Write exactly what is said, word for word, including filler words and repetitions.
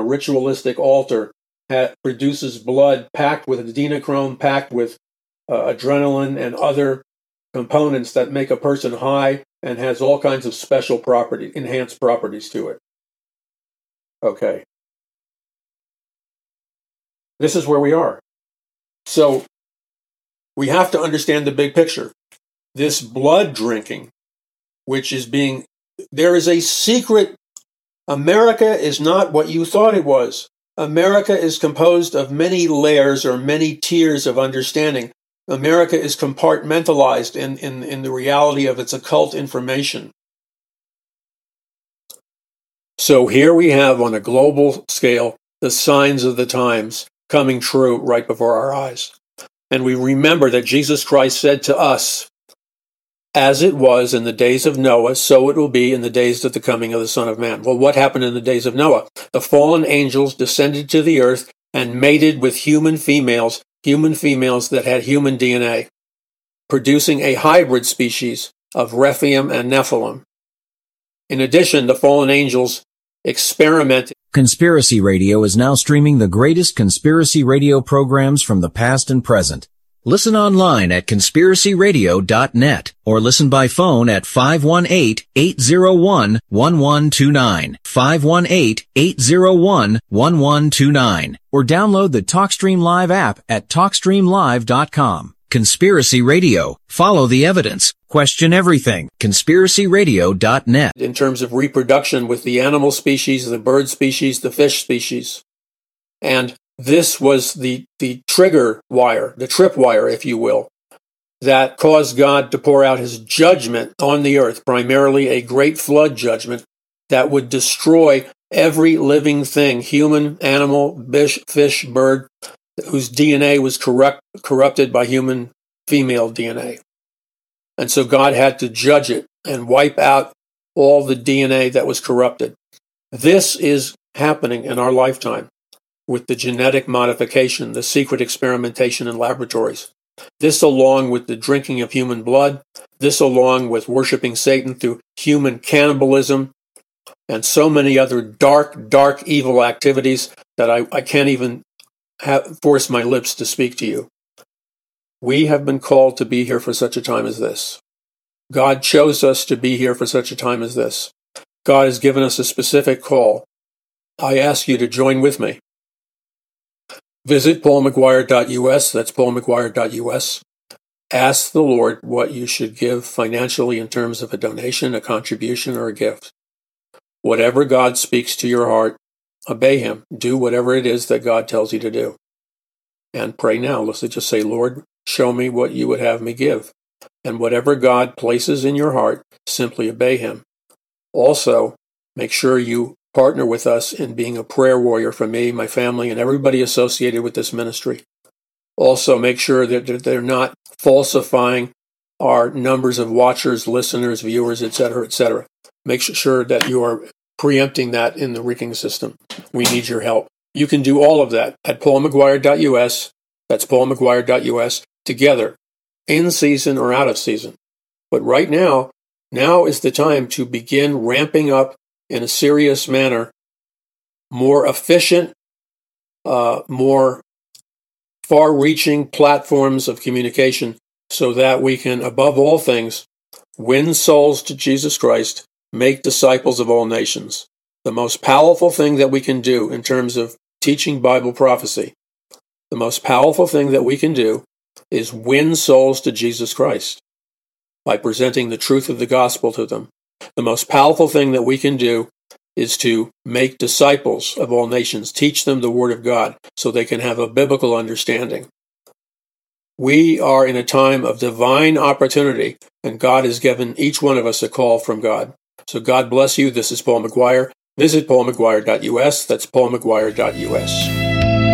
ritualistic altar ha- produces blood packed with adrenochrome, packed with uh, adrenaline and other components that make a person high and has all kinds of special property, enhanced properties to it. Okay. This is where we are. So we have to understand the big picture. This blood drinking, which is being, there is a secret. America is not what you thought it was. America is composed of many layers or many tiers of understanding. America is compartmentalized in, in, in the reality of its occult information. So here we have on a global scale the signs of the times coming true right before our eyes. And we remember that Jesus Christ said to us, as it was in the days of Noah, so it will be in the days of the coming of the Son of Man. Well, what happened in the days of Noah? The fallen angels descended to the earth and mated with human females, human females that had human D N A, producing a hybrid species of Rephaim and Nephilim. In addition, the fallen angels experimented. Conspiracy Radio is now streaming the greatest conspiracy radio programs from the past and present. Listen online at conspiracy radio dot net or listen by phone at five one eight, eight zero one, one one two nine, five one eight, eight zero one, one one two nine, or download the TalkStream Live app at talk stream live dot com. Conspiracy Radio. Follow the evidence. Question everything. conspiracy radio dot net. In terms of reproduction with the animal species, the bird species, the fish species. And this was the, the trigger wire, the tripwire, if you will, that caused God to pour out his judgment on the earth, primarily a great flood judgment that would destroy every living thing, human, animal, fish, fish, bird, whose D N A was corrupt, corrupted by human female D N A. And so God had to judge it and wipe out all the D N A that was corrupted. This is happening in our lifetime with the genetic modification, the secret experimentation in laboratories. This along with the drinking of human blood, this along with worshiping Satan through human cannibalism, and so many other dark, dark, evil activities that I, I can't even have, force my lips to speak to you. We have been called to be here for such a time as this. God chose us to be here for such a time as this. God has given us a specific call. I ask you to join with me. Visit paul mcguire dot u s, that's paul mcguire dot u s. Ask the Lord what you should give financially in terms of a donation, a contribution, or a gift. Whatever God speaks to your heart, obey him. Do whatever it is that God tells you to do. And pray now. Let's just say, Lord, show me what you would have me give. And whatever God places in your heart, simply obey him. Also, make sure you partner with us in being a prayer warrior for me, my family, and everybody associated with this ministry. Also, make sure that they're not falsifying our numbers of watchers, listeners, viewers, et cetera, et cetera. Make sure that you are preempting that in the rigging system. We need your help. You can do all of that at paul mcguire dot u s. That's paul mcguire dot u s, together, in season or out of season. But right now, now is the time to begin ramping up in a serious manner, more efficient, uh, more far-reaching platforms of communication so that we can, above all things, win souls to Jesus Christ, make disciples of all nations. The most powerful thing that we can do in terms of teaching Bible prophecy, the most powerful thing that we can do is win souls to Jesus Christ by presenting the truth of the gospel to them. The most powerful thing that we can do is to make disciples of all nations, teach them the Word of God so they can have a biblical understanding. We are in a time of divine opportunity, and God has given each one of us a call from God. So God bless you. This is Paul McGuire. Visit paul mcguire dot u s. That's paul mcguire dot u s.